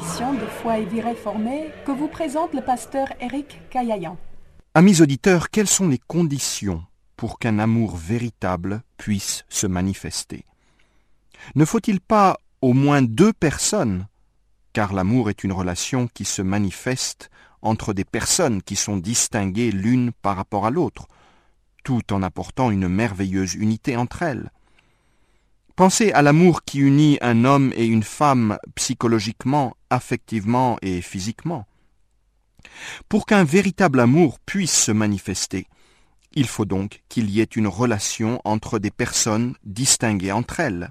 émission de Foi et Vie réformée que vous présente le pasteur Éric Caillayan. Amis auditeurs, quelles sont les conditions pour qu'un amour véritable puisse se manifester? Ne faut-il pas au moins 2 personnes, car l'amour est une relation qui se manifeste entre des personnes qui sont distinguées l'une par rapport à l'autre, tout en apportant une merveilleuse unité entre elles. Pensez à l'amour qui unit un homme et une femme psychologiquement, affectivement et physiquement. Pour qu'un véritable amour puisse se manifester, il faut donc qu'il y ait une relation entre des personnes distinguées entre elles.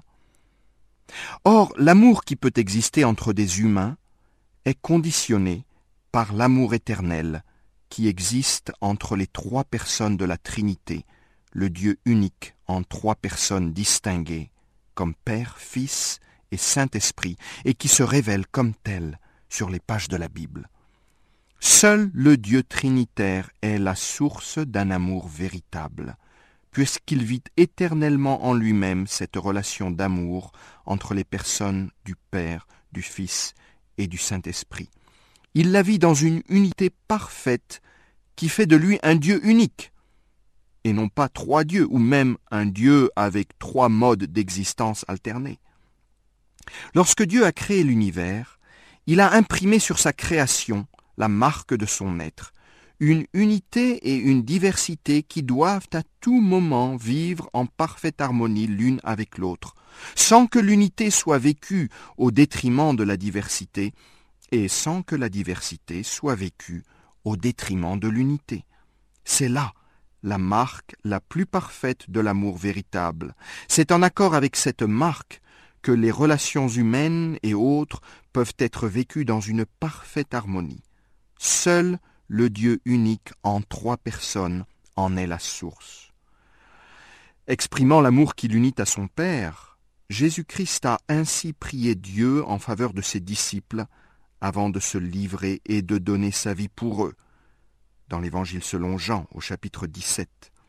Or, l'amour qui peut exister entre des humains est conditionné par l'amour éternel qui existe entre les 3 personnes de la Trinité, le Dieu unique en 3 personnes distinguées, comme Père, Fils et Saint-Esprit, et qui se révèle comme tel sur les pages de la Bible. Seul le Dieu trinitaire est la source d'un amour véritable, puisqu'il vit éternellement en lui-même cette relation d'amour entre les personnes du Père, du Fils et du Saint-Esprit. Il la vit dans une unité parfaite qui fait de lui un Dieu unique, et non pas 3 dieux, ou même un Dieu avec 3 modes d'existence alternés. Lorsque Dieu a créé l'univers, il a imprimé sur sa création la marque de son être, une unité et une diversité qui doivent à tout moment vivre en parfaite harmonie l'une avec l'autre, sans que l'unité soit vécue au détriment de la diversité, et sans que la diversité soit vécue au détriment de l'unité. C'est là la marque la plus parfaite de l'amour véritable. C'est en accord avec cette marque que les relations humaines et autres peuvent être vécues dans une parfaite harmonie. Seul le Dieu unique en 3 personnes en est la source. Exprimant l'amour qu'il unit à son Père, Jésus-Christ a ainsi prié Dieu en faveur de ses disciples avant de se livrer et de donner sa vie pour eux, dans l'Évangile selon Jean, au chapitre 17.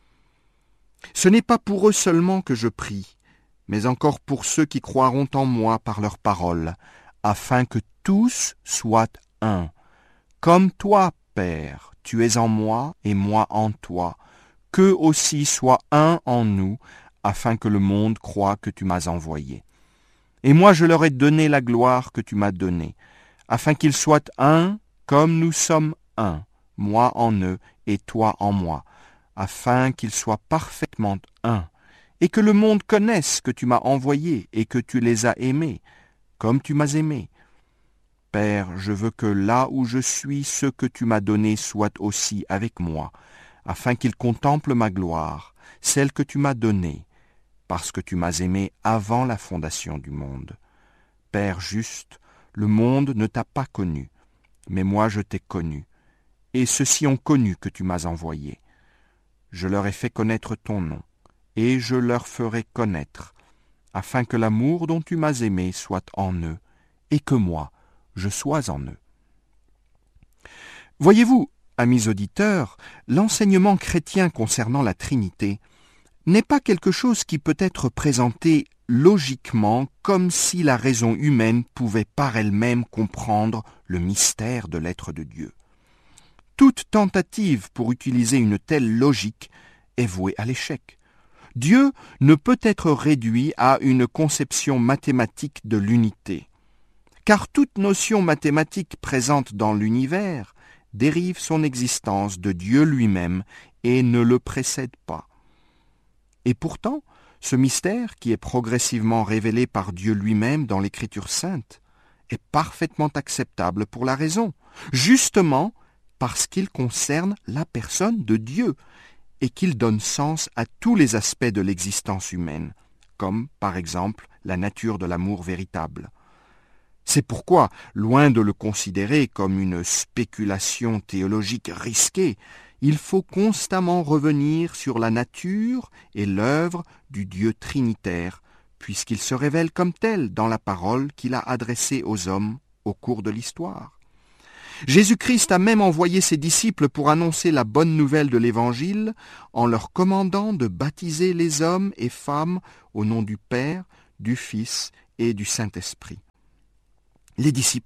Ce n'est pas pour eux seulement que je prie, mais encore pour ceux qui croiront en moi par leur parole, afin que tous soient un. Comme toi, Père, tu es en moi et moi en toi, qu'eux aussi soient un en nous, afin que le monde croie que tu m'as envoyé. Et moi je leur ai donné la gloire que tu m'as donnée, afin qu'ils soient un comme nous sommes un, moi en eux et toi en moi, afin qu'ils soient parfaitement un, et que le monde connaisse que tu m'as envoyé et que tu les as aimés, comme tu m'as aimé. Père, je veux que là où je suis, ceux que tu m'as donnés soient aussi avec moi, afin qu'ils contemplent ma gloire, celle que tu m'as donnée, parce que tu m'as aimé avant la fondation du monde. Père juste, le monde ne t'a pas connu, mais moi je t'ai connu, et ceux-ci ont connu que tu m'as envoyé. Je leur ai fait connaître ton nom, et je leur ferai connaître, afin que l'amour dont tu m'as aimé soit en eux, et que moi, je sois en eux. Voyez-vous, amis auditeurs, l'enseignement chrétien concernant la Trinité n'est pas quelque chose qui peut être présenté logiquement comme si la raison humaine pouvait par elle-même comprendre le mystère de l'être de Dieu. Toute tentative pour utiliser une telle logique est vouée à l'échec. Dieu ne peut être réduit à une conception mathématique de l'unité, car toute notion mathématique présente dans l'univers dérive son existence de Dieu lui-même et ne le précède pas. Et pourtant, ce mystère, qui est progressivement révélé par Dieu lui-même dans l'Écriture sainte, est parfaitement acceptable pour la raison, justement parce qu'il concerne la personne de Dieu et qu'il donne sens à tous les aspects de l'existence humaine, comme par exemple la nature de l'amour véritable. C'est pourquoi, loin de le considérer comme une spéculation théologique risquée, il faut constamment revenir sur la nature et l'œuvre du Dieu trinitaire, puisqu'il se révèle comme tel dans la parole qu'il a adressée aux hommes au cours de l'histoire. Jésus-Christ a même envoyé ses disciples pour annoncer la bonne nouvelle de l'Évangile en leur commandant de baptiser les hommes et femmes au nom du Père, du Fils et du Saint-Esprit. Les disciples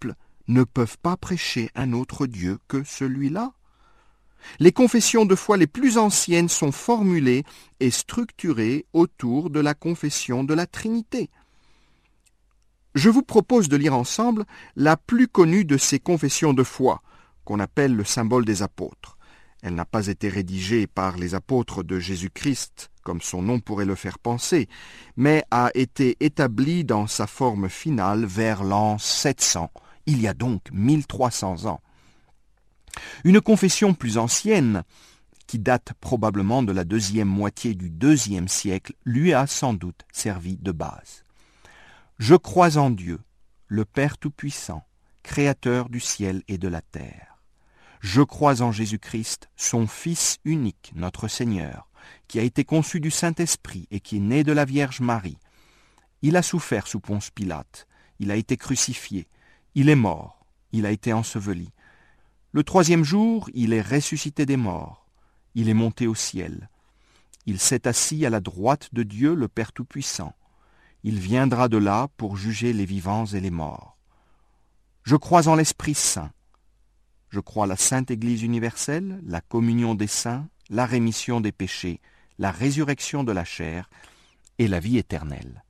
ne peuvent pas prêcher un autre Dieu que celui-là. Les confessions de foi les plus anciennes sont formulées et structurées autour de la confession de la Trinité. Je vous propose de lire ensemble la plus connue de ces confessions de foi, qu'on appelle le symbole des apôtres. Elle n'a pas été rédigée par les apôtres de Jésus-Christ, comme son nom pourrait le faire penser, mais a été établie dans sa forme finale vers l'an 700, il y a donc 1300 ans. Une confession plus ancienne, qui date probablement de la deuxième moitié du IIe siècle, lui a sans doute servi de base. Je crois en Dieu, le Père Tout-Puissant, Créateur du ciel et de la terre. Je crois en Jésus-Christ, son Fils unique, notre Seigneur, qui a été conçu du Saint-Esprit et qui est né de la Vierge Marie. Il a souffert sous Ponce Pilate, il a été crucifié, il est mort, il a été enseveli. Le troisième jour, il est ressuscité des morts, il est monté au ciel. Il s'est assis à la droite de Dieu, le Père Tout-Puissant. Il viendra de là pour juger les vivants et les morts. Je crois en l'Esprit Saint. Je crois la Sainte Église universelle, la communion des saints, la rémission des péchés, la résurrection de la chair et la vie éternelle.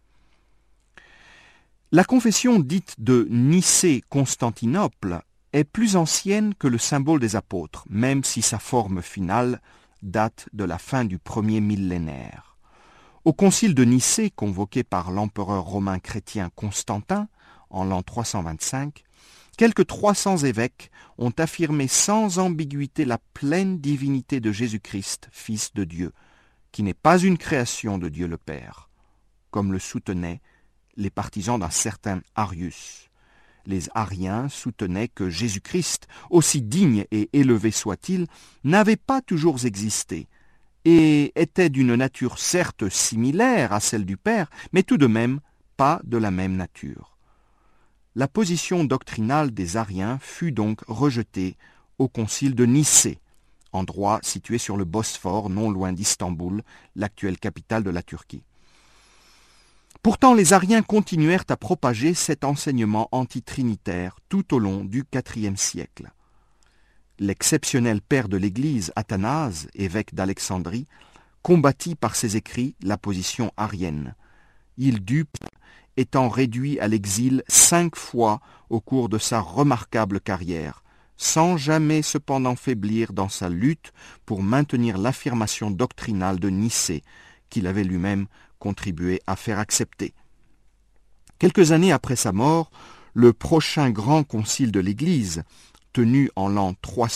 La confession dite de Nicée-Constantinople est plus ancienne que le symbole des apôtres, même si sa forme finale date de la fin du premier millénaire. Au concile de Nicée, convoqué par l'empereur romain chrétien Constantin en l'an 325, quelques 300 évêques ont affirmé sans ambiguïté la pleine divinité de Jésus-Christ, Fils de Dieu, qui n'est pas une création de Dieu le Père, comme le soutenaient les partisans d'un certain Arius. Les Ariens soutenaient que Jésus-Christ, aussi digne et élevé soit-il, n'avait pas toujours existé, et était d'une nature certes similaire à celle du Père, mais tout de même pas de la même nature. La position doctrinale des Ariens fut donc rejetée au concile de Nicée, endroit situé sur le Bosphore, non loin d'Istanbul, l'actuelle capitale de la Turquie. Pourtant, les Ariens continuèrent à propager cet enseignement antitrinitaire tout au long du IVe siècle. L'exceptionnel père de l'Église, Athanase, évêque d'Alexandrie, combattit par ses écrits la position arienne. Il dut, étant réduit à l'exil 5 fois au cours de sa remarquable carrière, sans jamais cependant faiblir dans sa lutte pour maintenir l'affirmation doctrinale de Nicée, qu'il avait lui-même contribué à faire accepter. Quelques années après sa mort, le prochain grand concile de l'Église, tenu en l'an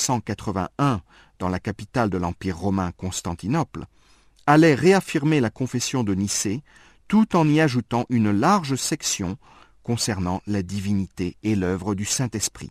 381 dans la capitale de l'Empire romain Constantinople, allait réaffirmer la confession de Nicée tout en y ajoutant une large section concernant la divinité et l'œuvre du Saint-Esprit.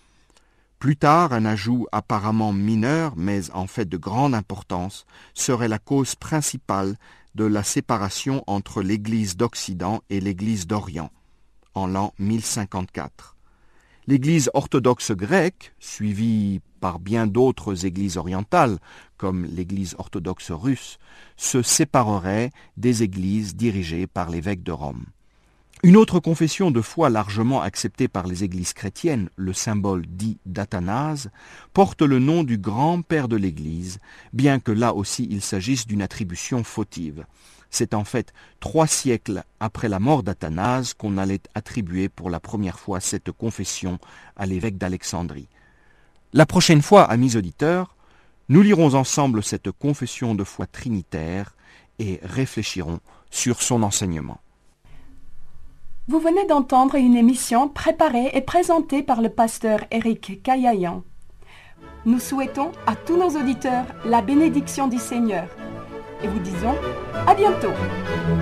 Plus tard, un ajout apparemment mineur, mais en fait de grande importance, serait la cause principale de la séparation entre l'Église d'Occident et l'Église d'Orient, en l'an 1054. L'Église orthodoxe grecque, suivie par bien d'autres églises orientales, comme l'Église orthodoxe russe, se séparerait des églises dirigées par l'évêque de Rome. Une autre confession de foi largement acceptée par les églises chrétiennes, le symbole dit d'Athanase, porte le nom du grand-père de l'Église, bien que là aussi il s'agisse d'une attribution fautive. C'est en fait 3 siècles après la mort d'Athanase qu'on allait attribuer pour la première fois cette confession à l'évêque d'Alexandrie. La prochaine fois, amis auditeurs, nous lirons ensemble cette confession de foi trinitaire et réfléchirons sur son enseignement. Vous venez d'entendre une émission préparée et présentée par le pasteur Éric Kayayan. Nous souhaitons à tous nos auditeurs la bénédiction du Seigneur et vous disons à bientôt.